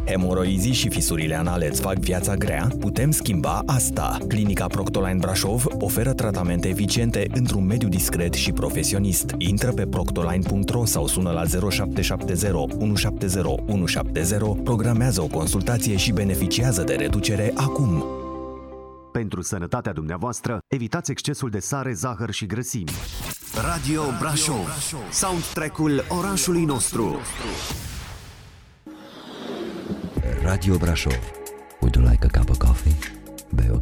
Hemoroizii și fisurile anale îți fac viața grea? Putem schimba asta. Clinica Proctoline Brașov oferă tratamente eficiente într-un mediu discret și profesionist. Intră pe proctoline.ro sau sună la 0770 170 170, programează o consultație și beneficiază de reducere acum. Pentru sănătatea dumneavoastră, evitați excesul de sare, zahăr și grăsimi. Radio Brașov, soundtrack-ul orașului nostru. Radio Brașov. Would you like a cup of coffee? Bei o